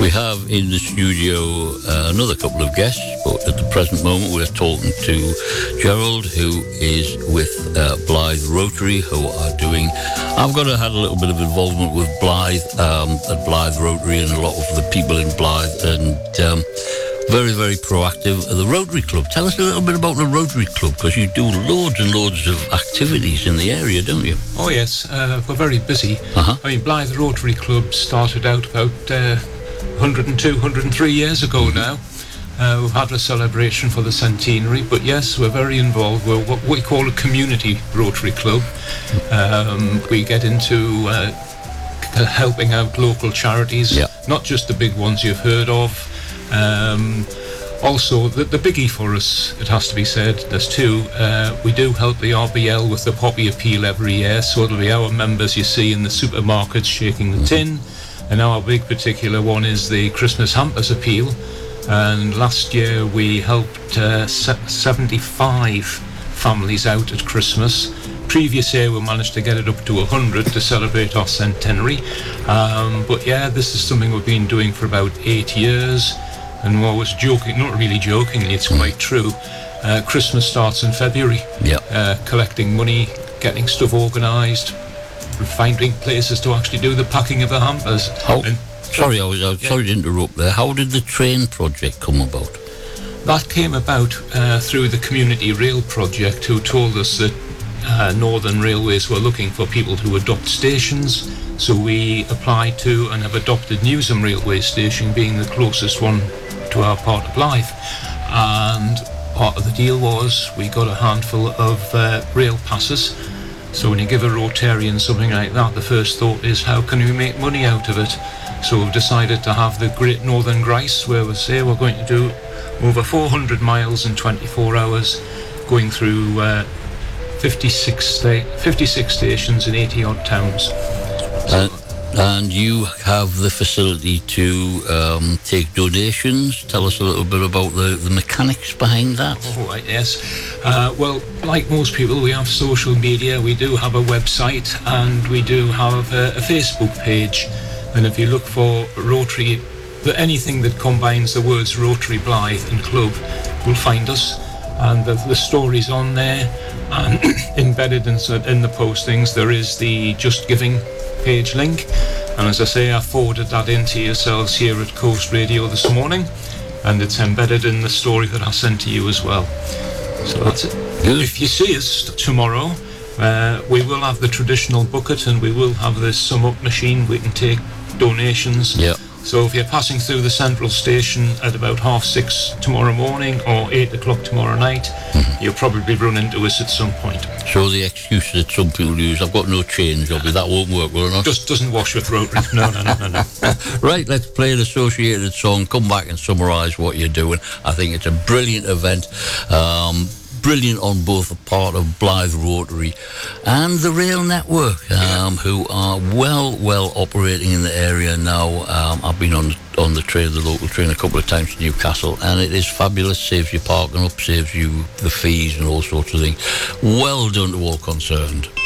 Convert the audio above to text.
We have in the studio another couple of guests, but at the present moment we're talking to Gerald, who is with Blythe Rotary, who are doing... I've had a little bit of involvement with Blythe, at Blythe Rotary, and a lot of the people in Blythe, and very, very proactive. The Rotary Club, tell us a little bit about the Rotary Club, because you do loads and loads of activities in the area, don't you? Oh yes, we're very busy. I mean, Blythe Rotary Club started out about 102, 103 years ago now. We've had a celebration for the centenary, but yes, we're very involved. We're what we call a community Rotary Club. We get into helping out local charities, not just the big ones you've heard of. Also, the biggie for us, it has to be said, there's two. We do help the RBL with the Poppy Appeal every year, so it'll be our members you see in the supermarkets shaking the tin. And our big particular one is the Christmas Hampers Appeal. And last year we helped 75 families out at Christmas. Previous year we managed to get it up to 100 to celebrate our centenary. But yeah, this is something we've been doing for about 8 years. And we're always joking, not really jokingly, it's quite true. Christmas starts in February. Collecting money, getting stuff organised, finding places to actually do the packing of the hampers. Sorry, I was sorry to interrupt there. How did the train project come about? That came about through the Community Rail Project, who told us that Northern Railways were looking for people to adopt stations. So we applied to and have adopted Newsham Railway Station, being the closest one to our part of Blythe. And part of the deal was we got a handful of rail passes. So when you give a Rotarian something like that, the first thought is, how can we make money out of it? So we've decided to have the Great Northern Grice, where we say we're going to do over 400 miles in 24 hours, going through 56 stations in 80-odd towns. And you have the facility to take donations. Tell us a little bit about the mechanics behind that. All right, yes. Well, like most people, we have social media. We do have a website, and we do have a Facebook page. And if you look for Rotary, anything that combines the words Rotary Blythe and Club, will find us. And the stories on there, and embedded in the postings, there is the Just Giving page link. And as I say, I forwarded that into yourselves here at Coast Radio this morning, and it's embedded in the story that I sent to you as well. So that's it. Good. If you see us tomorrow, we will have the traditional bucket, and we will have the sum up machine. We can take donations. So if you're passing through the central station at about 6:30 tomorrow morning or 8 o'clock tomorrow night, you'll probably run into us at some point. So the excuse that some people use, I've got no change, obviously, that won't work, will it not? Just doesn't wash with Rotary. No. Right, let's play an associated song, come back and summarise what you're doing. I think it's a brilliant event. Brilliant on both the part of Blythe Rotary and the rail network, who are well operating in the area now. I've been on the train, the local train, a couple of times to Newcastle, and it is fabulous. Saves you parking up, saves you the fees and all sorts of things. Well done to all concerned.